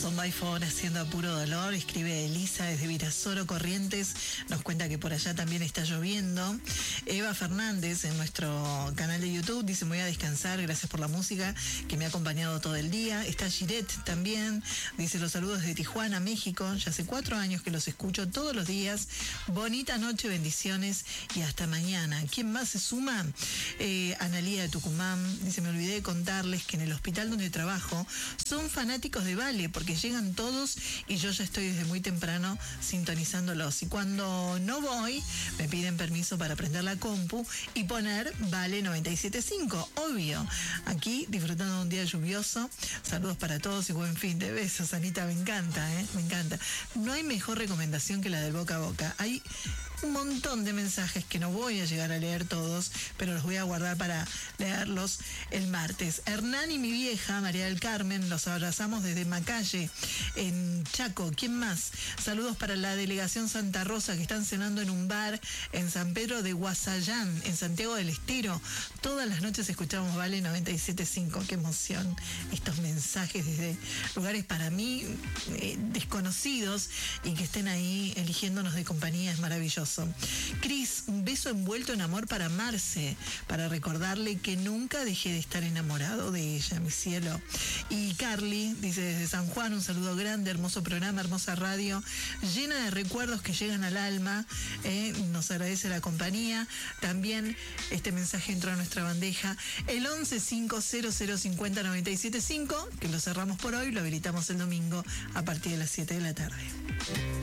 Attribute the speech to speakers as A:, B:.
A: Son by phone haciendo a puro dolor, escribe Elisa desde Virasoro, Corrientes, nos cuenta que por allá también está lloviendo. Eva Fernández en nuestro canal de YouTube dice: me voy a descansar, gracias por la música que me ha acompañado todo el día. Está Giret también, dice: los saludos desde Tijuana, México, ya hace 4 años que los escucho todos los días. Bonita noche, bendiciones y hasta mañana. ¿Quién más se suma? Analía de Tucumán dice: me olvidé de contarles que en el hospital donde trabajo son fanáticos de Vale porque llegan todos y yo ya estoy desde muy temprano sintonizándolos, y cuando no voy me piden permiso para prender la compu y poner Vale 97.5, obvio, aquí disfrutando de un día lluvioso. Saludos para todos y buen fin de besos. Anita, me encanta, me encanta. No hay mejor recomendación que la del boca a boca. Hay un montón de mensajes que no voy a llegar a leer todos, pero los voy a guardar para leerlos el martes. Hernán y mi vieja, María del Carmen, los abrazamos desde Macalle, en Chaco. ¿Quién más? Saludos para la delegación Santa Rosa, que están cenando en un bar en San Pedro de Guasayán, en Santiago del Estero. Todas las noches escuchamos Vale 97.5. Qué emoción estos mensajes desde lugares para mí desconocidos, y que estén ahí eligiéndonos de compañía es maravilloso. Cris, un beso envuelto en amor para Marce, para recordarle que nunca dejé de estar enamorado de ella, mi cielo. Y Carly dice desde San Juan: un saludo grande, hermoso programa, hermosa radio, llena de recuerdos que llegan al alma. Nos agradece la compañía. También este mensaje entró a nuestra bandeja, el 1150050975, que lo cerramos por hoy, lo habilitamos el domingo a partir de las 7 de la tarde.